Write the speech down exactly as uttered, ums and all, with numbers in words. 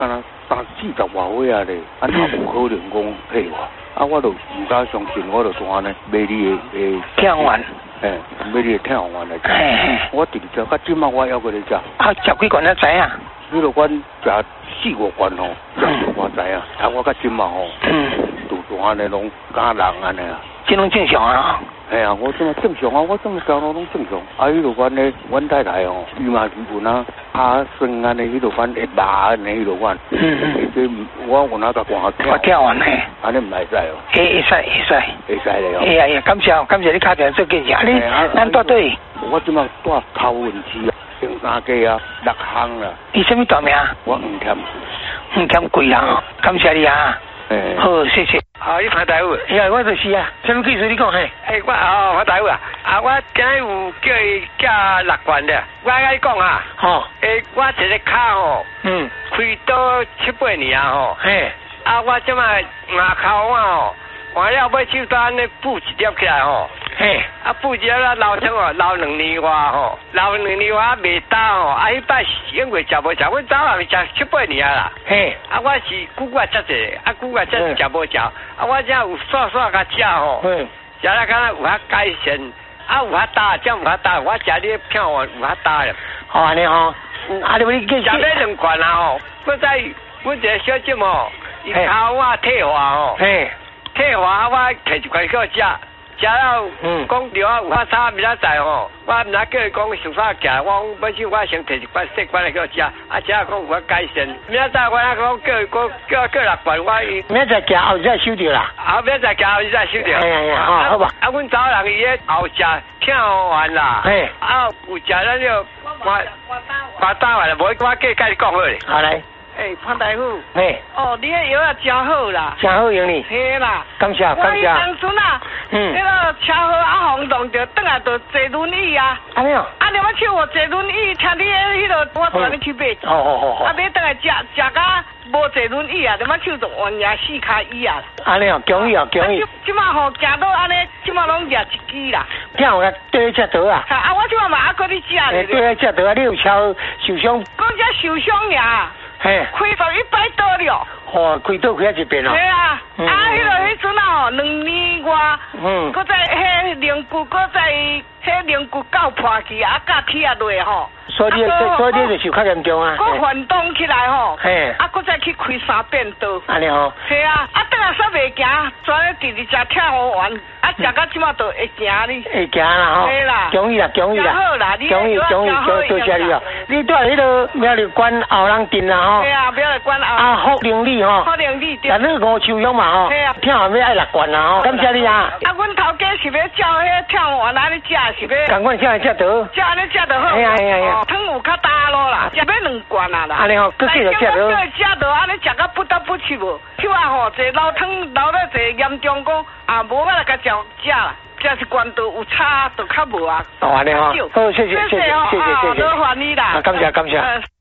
敢若三四十外岁啊咧，啊哪有可能讲配我？啊，我都唔敢相信，我就当安尼买你的诶跳丸， 诶，买你的跳丸来食。我直接到即马我还阁咧食。 啊，食几罐才知啊？ 迄落阮食四五罐吼，食我知啊。啊，我到即马吼，都当安尼拢假人安尼啊。 这拢正常啊。 系啊，我这么正常啊，我这么条路拢正常。啊，迄落款咧，阮太太哦，伊嘛是有那啊生安尼，迄落款会麻安尼，迄落款。嗯嗯。这我有哪甲看我跳完嘿。 安尼唔会使哦。 会会使会使。 会使咧哦。 哎呀呀，感谢感谢你打电话做介绍，你咱住对。 我即马住头文区啊，平三街啊，六巷啦。 你什么大名？ 我吴添。 吴添贵啊，感谢你啊。 诶。 好，谢谢。 啊，你潘大夫？ 呀，我就是啊。什么技术你讲嘿？ 诶，我哦，潘大夫啊，啊，我今日有叫伊加六罐的，我甲你讲啊。 吼。 诶，我一个骹吼，嗯，开刀七八年啊吼。嘿。啊，我即摆牙骹我吼，换了要手刀安尼补一粒起来吼。嘿。啊，补一粒啊，留成哦，留两年外吼，留两年外未打吼，啊，迄摆因为食无食，阮早人食七八年啊啦。嘿。啊，我是久我食者，啊久我食食无食，啊我只有煞煞甲食吼，食了敢若有遐改善，啊有遐打，才有遐打，我食你片有遐打了。 好安尼吼，啊你你食了两罐啊吼，我再阮一个小姐吼，伊教我退化吼，退化我摕一罐去食。食了，讲着我有法差，明仔载吼，我毋知叫伊讲想啥行，我讲本身我先摕一罐细罐来去食，啊食了讲有法改善。明仔载我啊讲叫伊讲叫叫六罐，我伊明仔载行后再收着啦。 后明仔载行后再收着。 哎呀呀，好好吧。 啊，阮早人伊咧后食跳完啦，嘿，啊有食咱就我我打完了，无我计甲你讲好咧。 好来。 诶，潘大夫。 嘿。 哦，你迄药啊真好啦。 真好用呢。 嘿啦。 感谢感谢。 我当初啊，嗯，迄个车祸啊，轰动着，转来就坐轮椅啊。 安尼哦。 啊，你要笑我坐轮椅，听你迄个，我带你去买。 好好好好。 啊，买转来食食甲无坐轮椅啊，你要手就弯牙四骹椅啊。 安尼哦，恭喜哦，恭喜。 即马吼行到安尼，即马拢夹一支啦。 听有甲对去食刀啊？ 啊，我即马嘛还搁你食咧。 对去食刀啊，你有超受伤？ 讲只受伤呀。 嘿， 开到一百多了。 哦，开刀开啊一遍哦。 系啊，啊，迄个迄阵啊吼，两年外，嗯，搁在迄灵骨，搁在迄灵骨搞破去，啊，甲铁啊落吼。 所以你，所以你就受较严重啊。 搁运动起来吼， 嘿， 啊，搁再去开三遍刀。 安尼吼。 系啊，啊，等下煞袂行，全第二只跳好完，啊，食到即马都会行哩。 会行啦吼。 系啦。 恭喜啦，恭喜啦。 好啦，你恭喜恭喜恭喜，多谢你哦。你住迄个苗栗县后人镇啦吼。 系啊，苗栗县后。 啊，福陵里吼。 福陵里。 但你五树乡嘛吼。系啊。跳完要爱六罐啦吼，感谢你啊。 啊，阮头家是要照迄跳完安尼食，是要。 赶快跳来食刀。 食安尼食就好。 哎呀哎呀呀。 汤有较大咯啦，食要两罐啊啦。 安尼吼，搁继续食刀。 食到安尼食到不得不去无，手啊吼，坐老汤流了坐严重讲啊，无法来甲食食啦。食一罐都有差，都较无啊。 哦，安尼吼，好，谢谢谢谢谢谢谢谢。 多欢喜啦。 感谢感谢。